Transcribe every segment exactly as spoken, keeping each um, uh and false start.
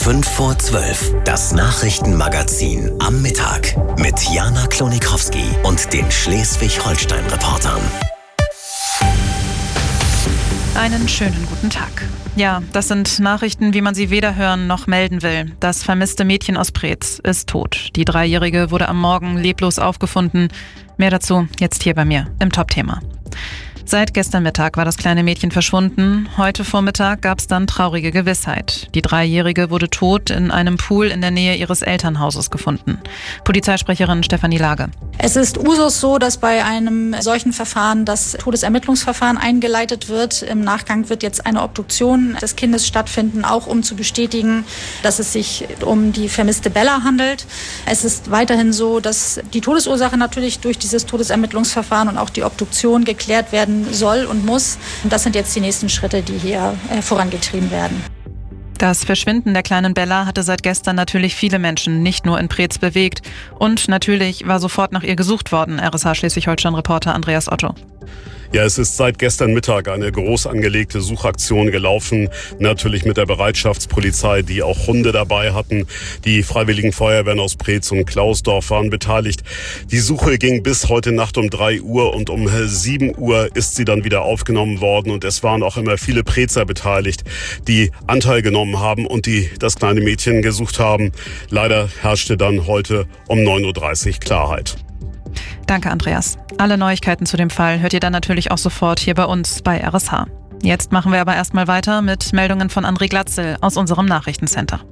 fünf vor zwölf. Das Nachrichtenmagazin am Mittag mit Jana Klonikowski und den Schleswig-Holstein-Reportern. Einen schönen guten Tag. Ja, das sind Nachrichten, wie man sie weder hören noch melden will. Das vermisste Mädchen aus Preetz ist tot. Die Dreijährige wurde am Morgen leblos aufgefunden. Mehr dazu jetzt hier bei mir im Top-Thema. Seit gestern Mittag war das kleine Mädchen verschwunden. Heute Vormittag gab es dann traurige Gewissheit. Die Dreijährige wurde tot in einem Pool in der Nähe ihres Elternhauses gefunden. Polizeisprecherin Stefanie Lage. Es ist Usus so, dass bei einem solchen Verfahren das Todesermittlungsverfahren eingeleitet wird. Im Nachgang wird jetzt eine Obduktion des Kindes stattfinden, auch um zu bestätigen, dass es sich um die vermisste Bella handelt. Es ist weiterhin so, dass die Todesursache natürlich durch dieses Todesermittlungsverfahren und auch die Obduktion geklärt werden soll und muss. Und das sind jetzt die nächsten Schritte, die hier äh, vorangetrieben werden. Das Verschwinden der kleinen Bella hatte seit gestern natürlich viele Menschen, nicht nur in Preetz, bewegt. Und natürlich war sofort nach ihr gesucht worden, R S H Schleswig-Holstein-Reporter Andreas Otto. Ja, es ist seit gestern Mittag eine groß angelegte Suchaktion gelaufen. Natürlich mit der Bereitschaftspolizei, die auch Hunde dabei hatten. Die Freiwilligen Feuerwehren aus Preetz und Klausdorf waren beteiligt. Die Suche ging bis heute Nacht um drei Uhr und um sieben Uhr ist sie dann wieder aufgenommen worden. Und es waren auch immer viele Preetzer beteiligt, die Anteil genommen haben und die das kleine Mädchen gesucht haben. Leider herrschte dann heute um neun Uhr dreißig Klarheit. Danke, Andreas. Alle Neuigkeiten zu dem Fall hört ihr dann natürlich auch sofort hier bei uns bei R S H. Jetzt machen wir aber erstmal weiter mit Meldungen von André Glatzel aus unserem Nachrichtencenter.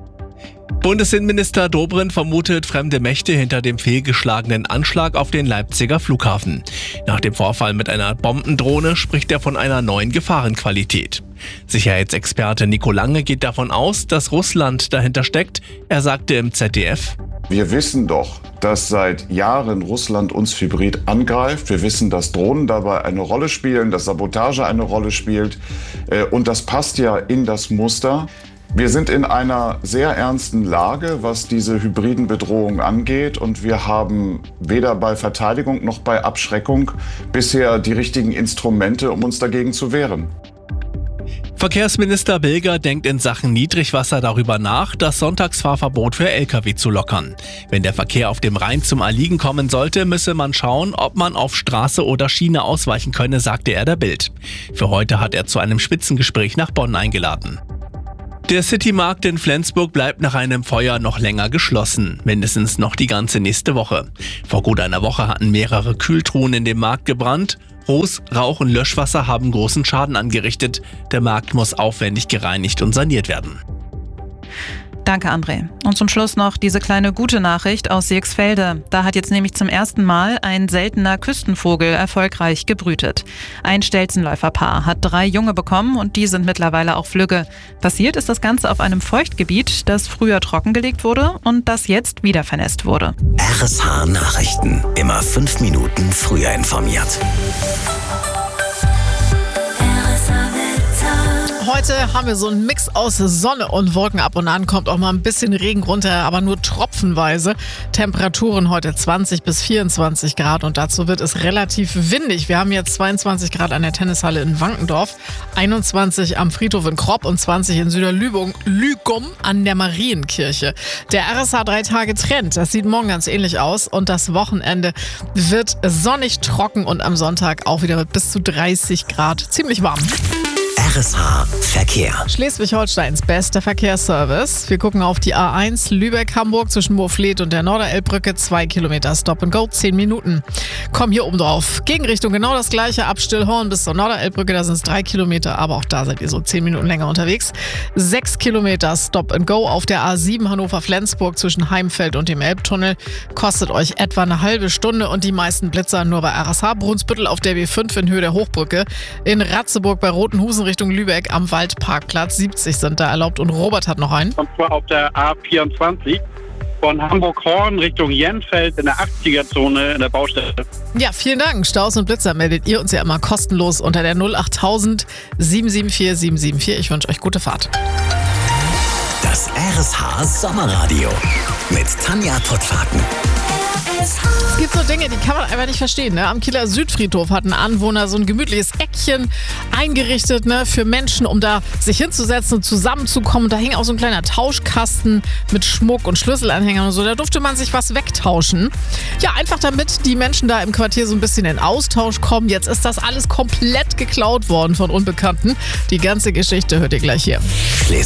Bundesinnenminister Dobrindt vermutet fremde Mächte hinter dem fehlgeschlagenen Anschlag auf den Leipziger Flughafen. Nach dem Vorfall mit einer Bombendrohne spricht er von einer neuen Gefahrenqualität. Sicherheitsexperte Nico Lange geht davon aus, dass Russland dahinter steckt. Er sagte im Z D F: Wir wissen doch, dass seit Jahren Russland uns hybrid angreift. Wir wissen, dass Drohnen dabei eine Rolle spielen, dass Sabotage eine Rolle spielt. Und das passt ja in das Muster. Wir sind in einer sehr ernsten Lage, was diese hybriden Bedrohungen angeht. Und wir haben weder bei Verteidigung noch bei Abschreckung bisher die richtigen Instrumente, um uns dagegen zu wehren. Verkehrsminister Bilger denkt in Sachen Niedrigwasser darüber nach, das Sonntagsfahrverbot für L K W zu lockern. Wenn der Verkehr auf dem Rhein zum Erliegen kommen sollte, müsse man schauen, ob man auf Straße oder Schiene ausweichen könne, sagte er der Bild. Für heute hat er zu einem Spitzengespräch nach Bonn eingeladen. Der Citymarkt in Flensburg bleibt nach einem Feuer noch länger geschlossen, mindestens noch die ganze nächste Woche. Vor gut einer Woche hatten mehrere Kühltruhen in dem Markt gebrannt. Ruß, Rauch und Löschwasser haben großen Schaden angerichtet. Der Markt muss aufwendig gereinigt und saniert werden. Danke, André. Und zum Schluss noch diese kleine gute Nachricht aus Sierksfelde. Da hat jetzt nämlich zum ersten Mal ein seltener Küstenvogel erfolgreich gebrütet. Ein Stelzenläuferpaar hat drei Junge bekommen und die sind mittlerweile auch flügge. Passiert ist das Ganze auf einem Feuchtgebiet, das früher trockengelegt wurde und das jetzt wieder vernässt wurde. R S H Nachrichten. Immer fünf Minuten früher informiert. Heute haben wir so einen Mix aus Sonne und Wolken. Ab und an kommt auch mal ein bisschen Regen runter, aber nur tropfenweise. Temperaturen heute zwanzig bis vierundzwanzig Grad und dazu wird es relativ windig. Wir haben jetzt zweiundzwanzig Grad an der Tennishalle in Wankendorf, einundzwanzig am Friedhof in Kropp und zwanzig in Süderlügum Lügum an der Marienkirche. Der R S H drei Tage Trend, das sieht morgen ganz ähnlich aus und das Wochenende wird sonnig, trocken und am Sonntag auch wieder mit bis zu dreißig Grad ziemlich warm. R S H Verkehr. Schleswig-Holsteins bester Verkehrsservice. Wir gucken auf die A eins Lübeck-Hamburg zwischen Moorfleet und der Norderelbbrücke. Zwei Kilometer Stop and Go, zehn Minuten. Komm hier oben drauf. Gegenrichtung genau das gleiche. Ab Stillhorn bis zur Norderelbbrücke, da sind es drei Kilometer. Aber auch da seid ihr so zehn Minuten länger unterwegs. Sechs Kilometer Stop and Go auf der A sieben Hannover-Flensburg zwischen Heimfeld und dem Elbtunnel. Kostet euch etwa eine halbe Stunde und die meisten Blitzer nur bei R S H. Brunsbüttel auf der B fünf in Höhe der Hochbrücke. In Ratzeburg bei Rotenhusen Richtung Lübeck am Waldparkplatz. siebzig sind da erlaubt und Robert hat noch einen. Und zwar auf der A vierundzwanzig von Hamburg-Horn Richtung Jenfeld in der achtziger-Zone in der Baustelle. Ja, vielen Dank. Staus und Blitzer meldet ihr uns ja immer kostenlos unter der null acht null null sieben sieben vier sieben sieben vier. Ich wünsche euch gute Fahrt. Das R S H Sommerradio mit Tanja Tottfaken. Es gibt so Dinge, die kann man einfach nicht verstehen. Ne? Am Kieler Südfriedhof hatten Anwohner so ein gemütliches Eckchen eingerichtet, ne, für Menschen, um da sich hinzusetzen und zusammenzukommen. Da hing auch so ein kleiner Tauschkasten mit Schmuck und Schlüsselanhängern und so. Da durfte man sich was wegtauschen. Ja, einfach damit die Menschen da im Quartier so ein bisschen in Austausch kommen. Jetzt ist das alles komplett geklaut worden von Unbekannten. Die ganze Geschichte hört ihr gleich hier.